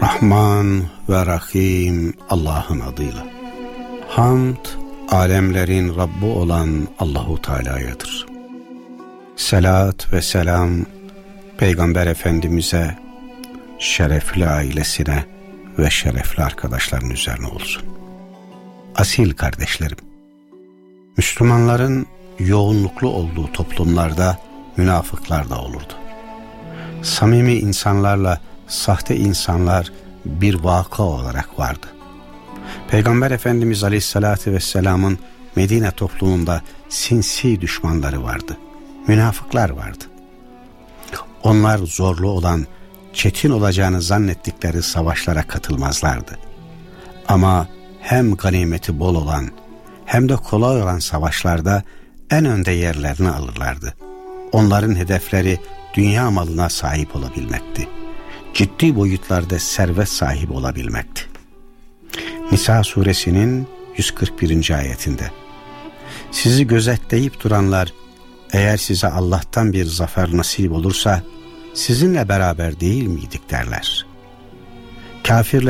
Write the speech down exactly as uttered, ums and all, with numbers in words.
Rahman ve Rahim Allah'ın adıyla. Hamd, alemlerin Rabbi olan Allahu Teala'yadır. Selat ve selam Peygamber Efendimiz'e, şerefli ailesine ve şerefli arkadaşların üzerine olsun. Asil kardeşlerim, Müslümanların yoğunluklu olduğu toplumlarda münafıklar da olurdu. Samimi insanlarla sahte insanlar bir vaka olarak vardı. Peygamber Efendimiz Aleyhisselatü Vesselam'ın Medine toplumunda sinsi düşmanları vardı. Münafıklar vardı. Onlar zorlu olan, çetin olacağını zannettikleri savaşlara katılmazlardı. Ama hem ganimeti bol olan hem de kolay olan savaşlarda en önde yerlerini alırlardı. Onların hedefleri dünya malına sahip olabilmekti. Ciddi boyutlarda servet sahibi olabilmekti. Nisa suresinin yüz kırk birinci ayetinde sizi gözetleyip duranlar eğer size Allah'tan bir zafer nasip olursa sizinle beraber değil miydik derler. Kafirler